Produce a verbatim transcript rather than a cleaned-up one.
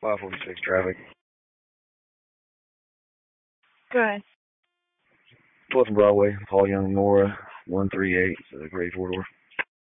five forty-six traffic. Go ahead. twelfth and Broadway, Paul Young, Nora, one three eight, uh, grade four door.